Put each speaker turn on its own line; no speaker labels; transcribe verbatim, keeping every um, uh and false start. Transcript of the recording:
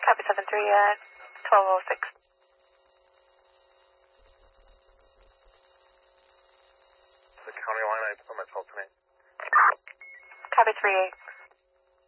Copy seven three, uh, twelve oh six.
The county line, I put myself tonight.
Copy three eight.